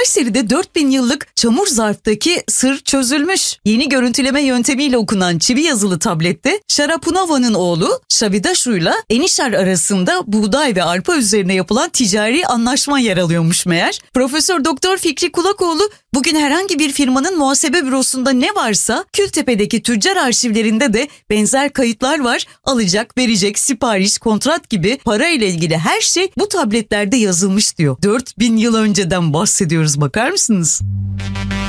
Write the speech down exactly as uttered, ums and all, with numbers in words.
Kayseri'de dört bin yıllık çamur zarftaki sır çözülmüş. Yeni görüntüleme yöntemiyle okunan çivi yazılı tablette Sharapunova'nın oğlu Shavidashu'yla Enişar arasında buğday ve arpa üzerine yapılan ticari anlaşma yer alıyormuş meğer. Profesör Doktor Fikri Kulakoğlu bugün herhangi bir firmanın muhasebe bürosunda ne varsa Kültepe'deki tüccar arşivlerinde de benzer kayıtlar var. Alacak, verecek, sipariş, kontrat gibi para ile ilgili her şey bu tabletlerde yazılmış diyor. dört bin yıl önceden bahsediyoruz, bakar mısınız?